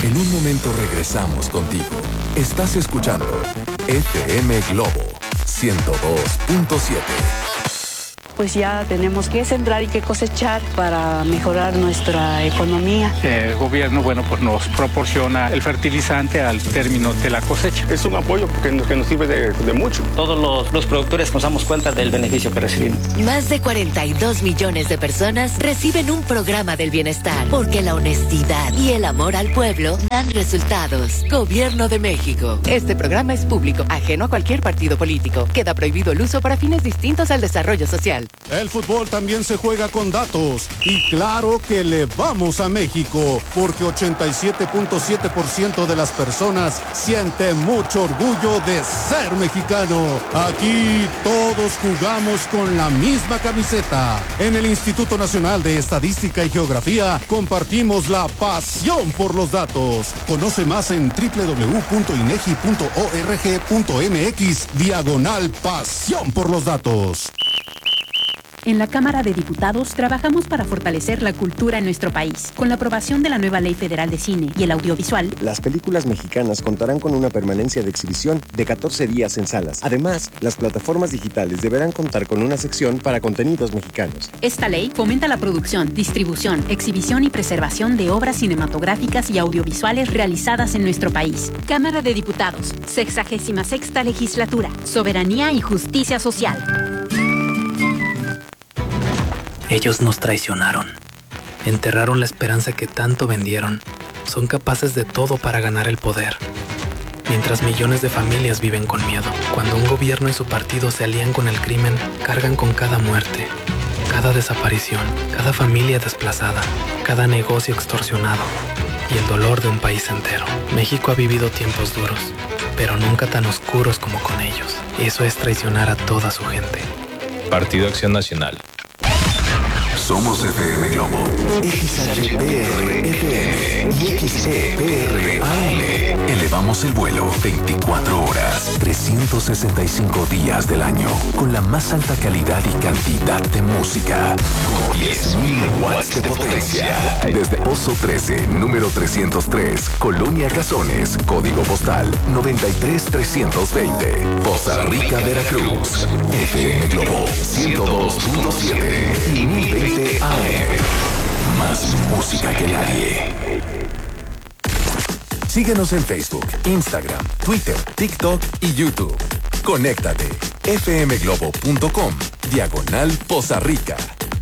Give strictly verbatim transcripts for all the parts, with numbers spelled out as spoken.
En un momento regresamos contigo. Estás escuchando F M Globo ciento dos punto siete. Pues ya tenemos que sembrar y que cosechar para mejorar nuestra economía. El gobierno, bueno, pues nos proporciona el fertilizante al término de la cosecha. Es un apoyo que nos, que nos sirve de, de mucho. Todos los, los productores nos damos cuenta del beneficio que recibimos. Más de cuarenta y dos millones de personas reciben un programa del bienestar, porque la honestidad y el amor al pueblo dan resultados. Gobierno de México. Este programa es público, ajeno a cualquier partido político. Queda prohibido el uso para fines distintos al desarrollo social. El fútbol también se juega con datos y claro que le vamos a México porque ochenta y siete punto siete por ciento de las personas siente mucho orgullo de ser mexicano. Aquí todos jugamos con la misma camiseta. En el Instituto Nacional de Estadística y Geografía compartimos la pasión por los datos. Conoce más en doble u doble u doble u punto inegi punto org punto mx diagonal pasión por los datos. En la Cámara de Diputados trabajamos para fortalecer la cultura en nuestro país. Con la aprobación de la nueva Ley Federal de Cine y el Audiovisual, las películas mexicanas contarán con una permanencia de exhibición de catorce días en salas. Además, las plataformas digitales deberán contar con una sección para contenidos mexicanos. Esta ley fomenta la producción, distribución, exhibición y preservación de obras cinematográficas y audiovisuales realizadas en nuestro país. Cámara de Diputados, sexagésima sexta Legislatura, Soberanía y Justicia Social. Ellos nos traicionaron. Enterraron la esperanza que tanto vendieron. Son capaces de todo para ganar el poder. Mientras millones de familias viven con miedo. Cuando un gobierno y su partido se alían con el crimen, cargan con cada muerte, cada desaparición, cada familia desplazada, cada negocio extorsionado y el dolor de un país entero. México ha vivido tiempos duros, pero nunca tan oscuros como con ellos. Eso es traicionar a toda su gente. Partido Acción Nacional. Somos F M Globo, X H P R F M y X E P R A M. Elevamos el vuelo veinticuatro horas, trescientos sesenta y cinco días del año, con la más alta calidad y cantidad de música, con diez mil watts de potencia. Desde Pozo trece, número trescientos tres, Colonia Cazones, código postal noventa y tres trescientos veinte, Poza Rica, Veracruz. F M Globo ciento dos punto siete y mil veinte A M. Más música que nadie. Síguenos en Facebook, Instagram, Twitter, TikTok y YouTube. Conéctate. f m globo punto com, diagonal Poza Rica.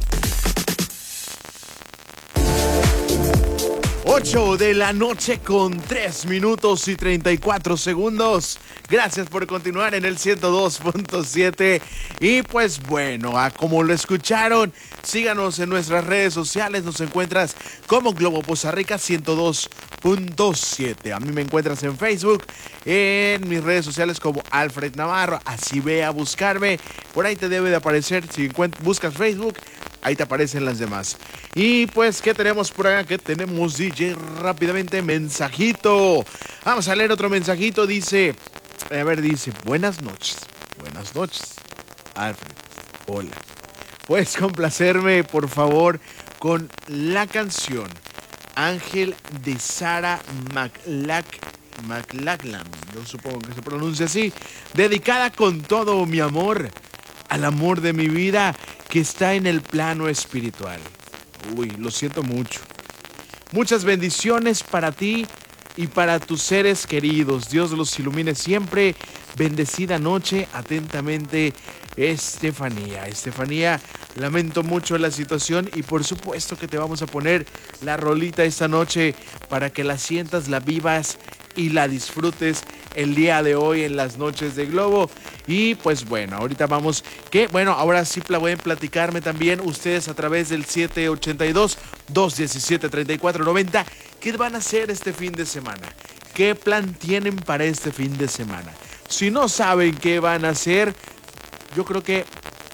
ocho de la noche con tres minutos y treinta y cuatro segundos. Gracias por continuar en el ciento dos punto siete. Y pues bueno, a como lo escucharon, síganos en nuestras redes sociales. Nos encuentras como Globo Poza Rica ciento dos punto siete. A mí me encuentras en Facebook, en mis redes sociales como Alfred Navarro. Así ve a buscarme. Por ahí te debe de aparecer. Si buscas Facebook, ahí te aparecen las demás. Y pues, ¿qué tenemos por acá? ¿Qué tenemos, D J? Rápidamente, mensajito. Vamos a leer otro mensajito. Dice, a ver, dice, buenas noches. Buenas noches, Alfred. Hola. ¿Puedes complacerme, por favor, con la canción Ángel de Sara McLach, McLachlan? Yo supongo que se pronuncia así. Dedicada con todo mi amor al amor de mi vida que está en el plano espiritual. Uy, lo siento mucho. Muchas bendiciones para ti y para tus seres queridos. Dios los ilumine siempre. Bendecida noche. Atentamente, Estefanía. Estefanía, lamento mucho la situación y por supuesto que te vamos a poner la rolita esta noche para que la sientas, la vivas y la disfrutes el día de hoy en las noches de Globo. Y pues bueno, ahorita vamos, que bueno, ahora sí pueden platicarme también ustedes a través del siete ocho dos, dos uno siete, tres cuatro nueve cero. ¿Qué van a hacer este fin de semana? ¿Qué plan tienen para este fin de semana? Si no saben qué van a hacer, yo creo que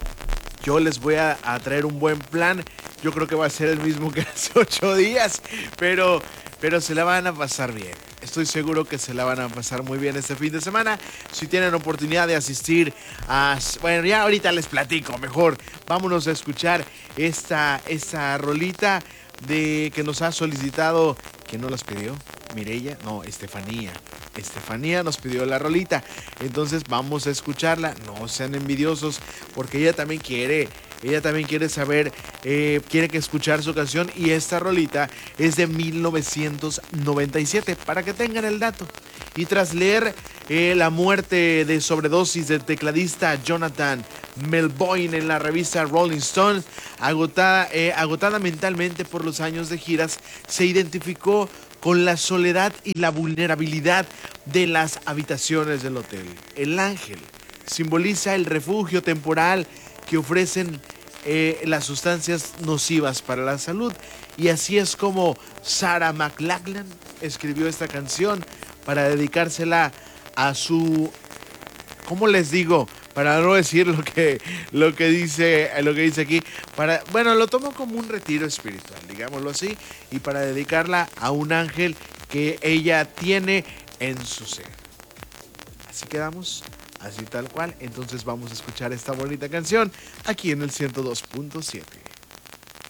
yo les voy a, a traer un buen plan. Yo creo que va a ser el mismo que hace ocho días, pero, pero se la van a pasar bien. Estoy seguro que se la van a pasar muy bien este fin de semana. Si tienen oportunidad de asistir a... Bueno, ya ahorita les platico mejor. Vámonos a escuchar esta, esta rolita de que nos ha solicitado... ¿Quién nos las pidió? Mireya, no, Estefanía. Estefanía nos pidió la rolita. Entonces vamos a escucharla. No sean envidiosos, porque ella también quiere, ella también quiere saber, eh, quiere que escuchar su canción. Y esta rolita es de mil novecientos noventa y siete, para que tengan el dato. Y tras leer eh, la muerte de sobredosis del tecladista Jonathan Melvoin en la revista Rolling Stone, agotada, eh, agotada mentalmente por los años de giras, se identificó con la soledad y la vulnerabilidad de las habitaciones del hotel. El ángel simboliza el refugio temporal que ofrecen eh, las sustancias nocivas para la salud. Y así es como Sarah McLachlan escribió esta canción para dedicársela a su, ¿cómo les digo? Para no decir lo que, lo que dice, lo que dice aquí, para, bueno, lo tomo como un retiro espiritual, digámoslo así, y para dedicarla a un ángel que ella tiene en su ser. Así quedamos, así tal cual. Entonces vamos a escuchar esta bonita canción aquí en el ciento dos punto siete.